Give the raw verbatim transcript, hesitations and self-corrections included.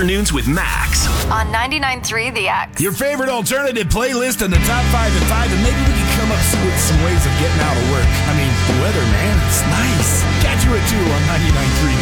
Afternoons with Max. On ninety-nine point three The X. Your favorite alternative playlist and the top five at five, and maybe we can come up with some ways of getting out of work. I mean, the weather, man, it's nice. Catch you at two on ninety-nine point three